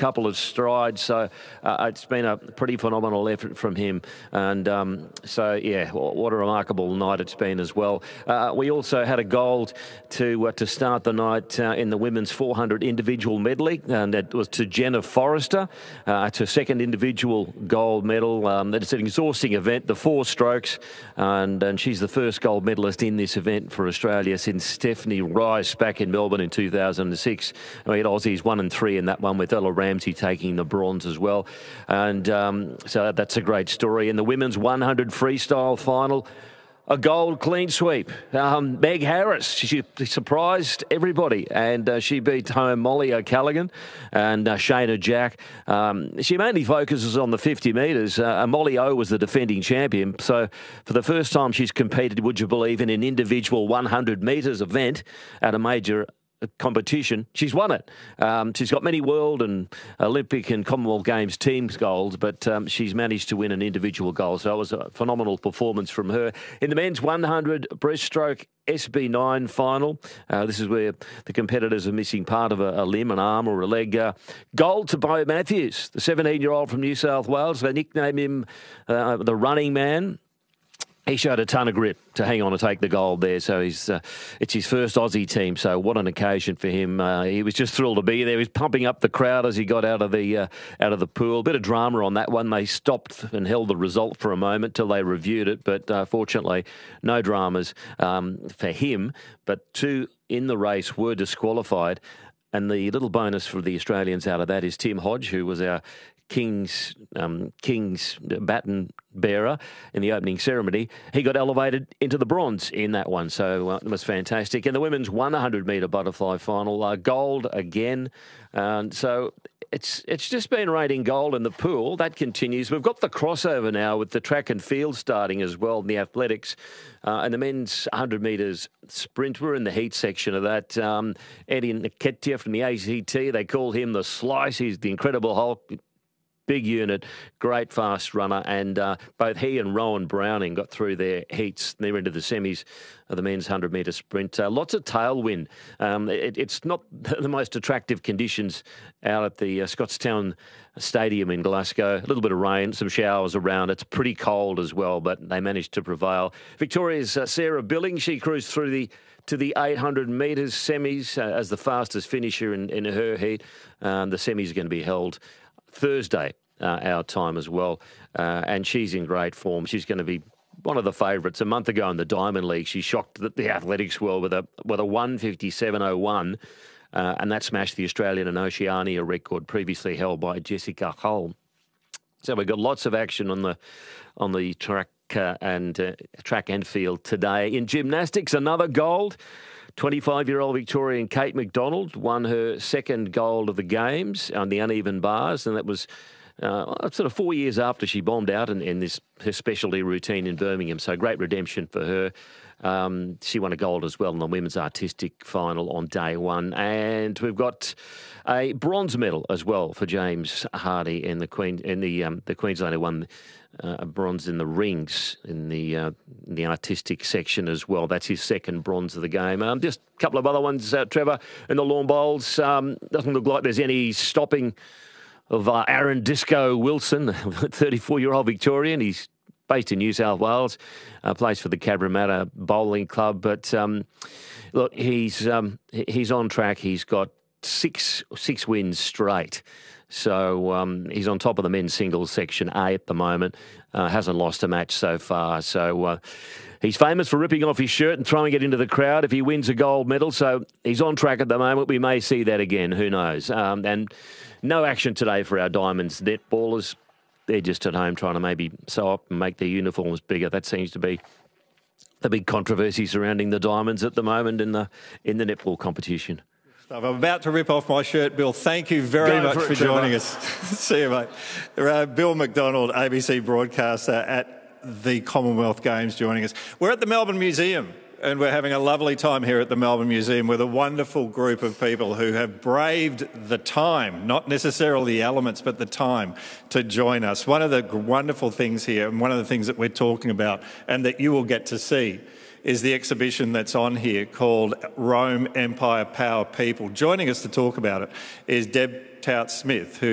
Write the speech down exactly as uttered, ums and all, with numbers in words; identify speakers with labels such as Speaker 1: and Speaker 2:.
Speaker 1: couple of strides. So uh, it's been a pretty phenomenal effort from him. And um, so, yeah, what a remarkable night it's been as well. Uh, we also had a gold to uh, to start the night uh, in the women's four hundred individual medley, and it was to Jenna Forrester. Uh, it's her second individual gold medal. Um, it's an exhausting event, the four strokes, and, and she's the first gold medalist in this event for Australia since Stephanie Rice back in Melbourne in two thousand six. I mean, Aussies one and three in that one, with Ella Ramsey taking the bronze as well. And um, so that's a great story. In the women's one hundred freestyle final, a gold clean sweep. Um, Meg Harris, she, she surprised everybody, and uh, she beat home Molly O'Callaghan and uh, Shayna Jack. Um, she mainly focuses on the fifty metres. Uh, Molly O was the defending champion, so for the first time she's competed, would you believe, in an individual one hundred metres event at a major competition. She's won it. Um, she's got many world and Olympic and Commonwealth Games teams golds, but um, she's managed to win an individual gold. So it was a phenomenal performance from her. In the men's one hundred breaststroke S B nine final, uh, this is where the competitors are missing part of a, a limb, an arm or a leg. Uh, gold to Bo Matthews, the seventeen-year-old from New South Wales. They nicknamed him uh, the running man. He showed a ton of grit to hang on and take the gold there. So he's uh, it's his first Aussie team. So what an occasion for him. Uh, he was just thrilled to be there. He was pumping up the crowd as he got out of the uh, out of the pool. A bit of drama on that one. They stopped and held the result for a moment till they reviewed it. But uh, fortunately, no dramas um, for him. But two in the race were disqualified. And the little bonus for the Australians out of that is Tim Hodge, who was our King's um, King's baton bearer in the opening ceremony. He got elevated into the bronze in that one, so uh, it was fantastic. In the women's one hundred metre butterfly final, uh, gold again. And so it's it's just been raining gold in the pool. That continues. We've got the crossover now with the track and field starting as well in the athletics. Uh, and the men's one hundred metres sprint, we're in the heat section of that. Um, Eddie Nketiah from the A C T, they call him the Slice. He's the Incredible Hulk. Big unit, great fast runner, and uh, both he and Rowan Browning got through their heats. They're into the semis of the men's one hundred metre sprint. Uh, lots of tailwind. Um, it, it's not the most attractive conditions out at the uh, Scottstown Stadium in Glasgow. A little bit of rain, some showers around. It's pretty cold as well, but they managed to prevail. Victoria's uh, Sarah Billing, she cruised through the to the eight hundred metres semis uh, as the fastest finisher in, in her heat. Um, the semis are going to be held Thursday, uh, our time as well. Uh, and she's in great form. She's going to be one of the favourites. A month ago in the Diamond League, she shocked the, the athletics world with a with a one fifty-seven oh one, uh, and that smashed the Australian and Oceania record previously held by Jessica Hull. So we've got lots of action on the on the track uh, and uh, track and field today. In gymnastics, another gold. twenty-five-year-old Victorian Kate McDonald won her second gold of the Games on the uneven bars, and that was uh, sort of four years after she bombed out in, in this her specialty routine in Birmingham. So great redemption for her. Um, she won a gold as well in the women's artistic final on day one. And we've got a bronze medal as well for James Hardy in the Queen in the um, the Queenslander won uh, a bronze in the rings in the uh, in the artistic section as well. That's his second bronze of the game. Um, just a couple of other ones, uh, Trevor, in the lawn bowls. Um, doesn't look like there's any stopping of uh, Aaron Disco Wilson, thirty-four-year-old Victorian. He's based in New South Wales, uh, plays for the Cabramatta Bowling Club. But um, look, he's um, he's on track. He's got six six wins straight. So um, he's on top of the men's singles section A at the moment. Uh, hasn't lost a match so far. So uh, he's famous for ripping off his shirt and throwing it into the crowd if he wins a gold medal. So he's on track at the moment. We may see that again. Who knows? Um, and no action today for our Diamonds netballers. They're just at home trying to maybe sew up and make their uniforms bigger. That seems to be the big controversy surrounding the Diamonds at the moment in the in the netball competition.
Speaker 2: I'm about to rip off my shirt, Bill. Thank you very Go much for, for joining us. See you, mate. Uh, Bill McDonald, A B C broadcaster at the Commonwealth Games, joining us. We're at the Melbourne Museum, and we're having a lovely time here at the Melbourne Museum with a wonderful group of people who have braved the time, not necessarily the elements, but the time to join us. One of the wonderful things here, and one of the things that we're talking about and that you will get to see, is the exhibition that's on here called Rome, Empire, Power, People. Joining us to talk about it is Deb Tout-Smith, who